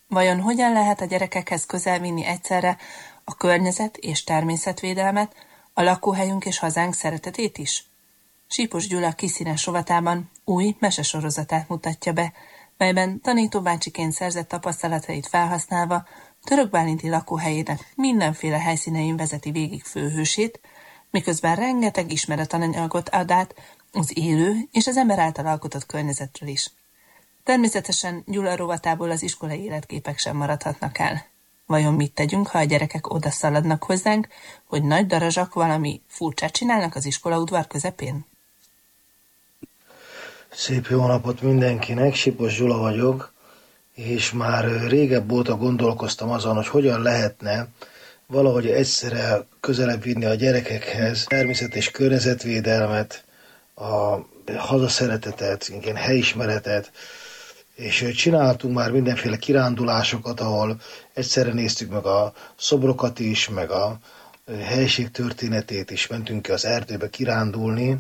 Vajon hogyan lehet a gyerekekhez közel vinni egyszerre a környezet és természetvédelmet, a lakóhelyünk és hazánk szeretetét is? Sípos Gyula kiszínes rovatában új mesesorozatát mutatja be, melyben tanítóbácsiként szerzett tapasztalatait felhasználva Török Bálinti lakóhelyének mindenféle helyszínein vezeti végig főhősét, miközben rengeteg ismeretanyagot ad át az élő és az ember által alkotott környezetről is. Természetesen Gyula rovatából az iskolai életképek sem maradhatnak el. Vajon mit tegyünk, ha a gyerekek oda szaladnak hozzánk, hogy nagy darazsak valami furcsát csinálnak az iskolaudvar közepén? Szép jó napot mindenkinek, Sipos Gyula vagyok, és már régebb óta gondolkoztam azon, hogy hogyan lehetne valahogy egyszerre közelebb vinni a gyerekekhez természet- és környezetvédelmet, a hazaszeretetet, igen, helyismeretet, és csináltunk már mindenféle kirándulásokat, ahol egyszerre néztük meg a szobrokat is, meg a helység történetét is, mentünk ki az erdőbe kirándulni,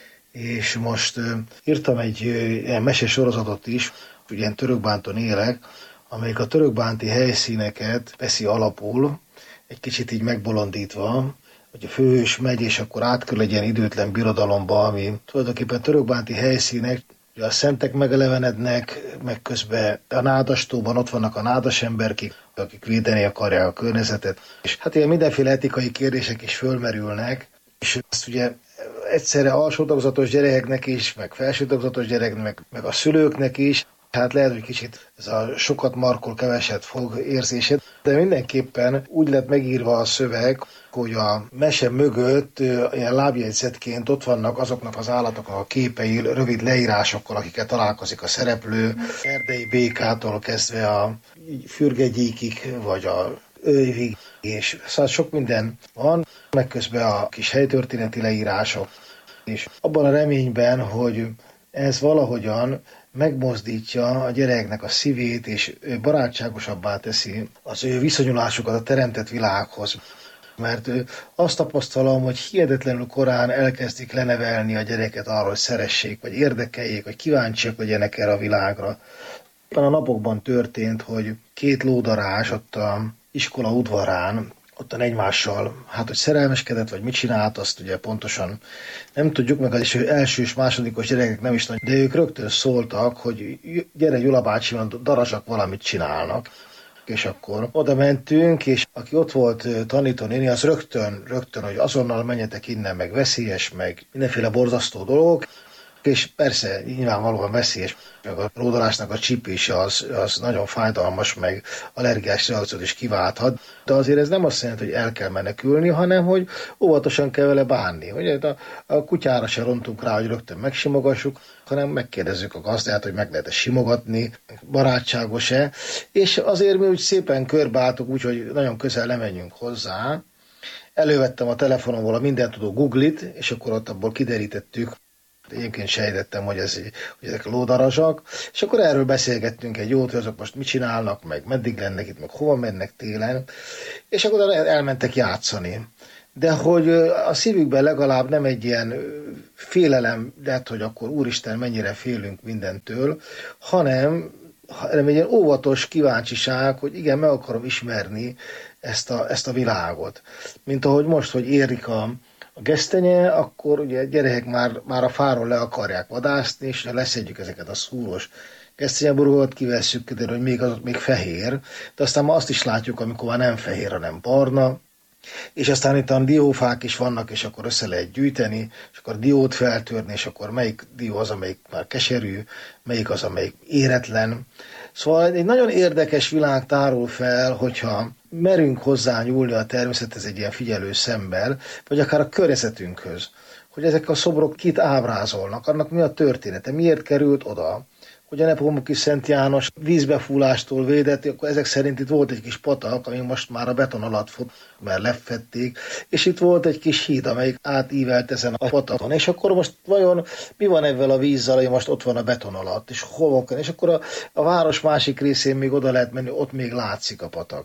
és most írtam egy ilyen mesesorozatot is, ilyen Törökbánton élek, amelyik a törökbánti helyszíneket veszi alapul, egy kicsit így megbolondítva, hogy a főhős megy, és akkor átkerül egy ilyen időtlen birodalomba, ami tulajdonképpen törökbánti helyszínek, ugye a szentek megelevenednek, meg közben a nádastóban ott vannak a nádas emberkik, akik védeni akarják a környezetet. És hát ilyen mindenféle etikai kérdések is fölmerülnek, és ezt ugye egyszerre alsótagozatos gyerekeknek is, meg felsőtagozatos gyerekeknek, meg a szülőknek is, hát lehet, hogy kicsit ez a sokat markol, keveset fog érzésed, de mindenképpen úgy lett megírva a szöveg, hogy a mese mögött ilyen lábjegyzetként ott vannak azoknak az állatoknak a képei, rövid leírásokkal, akikkel találkozik a szereplő, erdei békától kezdve a fürgegyékig, vagy a ővig, és szóval sok minden van, meg közben a kis helytörténeti leírások, és abban a reményben, hogy ez valahogyan megmozdítja a gyereknek a szívét, és barátságosabbá teszi az ő viszonyulásukat a teremtett világhoz. Mert azt tapasztalom, hogy hihetetlenül korán elkezdik lenevelni a gyereket arról, hogy szeressék, vagy érdekeljék, vagy kíváncsiak legyenek erre a világra. A napokban történt, hogy két lódarás ott a iskola udvarán, ottan egymással, hát hogy szerelmeskedett, vagy mit csinált, azt ugye pontosan nem tudjuk, meg az első és másodikos gyerekek nem is nagy, de ők rögtön szóltak, hogy gyere Gyula bácsi, darazsak valamit csinálnak. És akkor oda mentünk, és aki ott volt tanítónéni, az rögtön, hogy azonnal menjetek innen, meg veszélyes, meg mindenféle borzasztó dolgok, és persze nyilvánvalóan veszélyes, meg a lódarásnak a csípése az nagyon fájdalmas, meg allergiás reakciót is kiválthat, de azért ez nem azt jelenti, hogy el kell menekülni, hanem hogy óvatosan kell vele bánni. Ugye a kutyára se rontunk rá, hogy rögtön megsimogassuk, hanem megkérdezzük a gazdát, hogy meg lehet-e simogatni, barátságos-e, és azért mi úgy szépen körbeálltuk, úgyhogy nagyon közel nem menjünk hozzá. Elővettem a telefonomból a mindentudó Google-it, és akkor ott abból kiderítettük, egyébként sejtettem, hogy ezek a lódarazsak, és akkor erről beszélgettünk egy jót, hogy azok most mit csinálnak, meg meddig lennek itt, meg hova mennek télen, és akkor elmentek játszani. De hogy a szívükben legalább nem egy ilyen félelem lett, hogy akkor úristen, mennyire félünk mindentől, hanem egy ilyen óvatos kíváncsiság, hogy igen, meg akarom ismerni ezt a világot. Mint ahogy most, hogy érik a gesztenye, akkor ugye gyerekek már a fáról le akarják vadászni, és leszedjük ezeket a szúros gesztenyeburgokat, kivesszük, kiderül, hogy még az még fehér, de aztán ma azt is látjuk, amikor már nem fehér, hanem barna, és aztán itt a diófák is vannak, és akkor össze lehet gyűjteni, és akkor diót feltörni, és akkor melyik dió az, amelyik már keserű, melyik az, amelyik éretlen. Szóval egy nagyon érdekes világ tárul fel, hogyha merünk hozzá nyúlni a természethez egy ilyen figyelő szemmel, vagy akár a környezetünkhöz, hogy ezek a szobrok kit ábrázolnak, annak mi a története, miért került oda, hogy a Nepomuki Szent János vízbefúlástól védett, akkor ezek szerint itt volt egy kis patak, ami most már a beton alatt fut, mert lefették, és itt volt egy kis híd, amelyik átívelt ezen a patakon, és akkor most vajon mi van ezzel a vízzel, hogy most ott van a beton alatt, és hova kell, és akkor a város másik részén még oda lehet menni, ott még látszik a patak.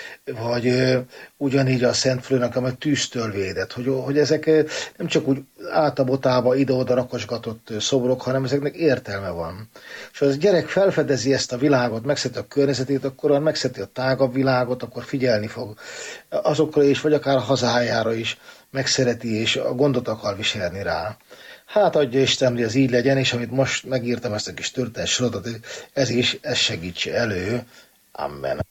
Vagy ugyanígy a Szent Flőnek, amely tűztől védett, hogy ezek nem csak úgy átabotába ide-oda rakosgatott szobrok, hanem ezeknek értelme van. És ha az gyerek felfedezi ezt a világot, megszereti a környezetét, akkor megszereti a tágabb világot, akkor figyelni fog azokra is, vagy akár a hazájára is megszereti, és a gondot akar viselni rá. Hát adja Isten, hogy ez így legyen, és amit most megírtam, ezt a kis történet sorozatot, ez segítse elő. Amen.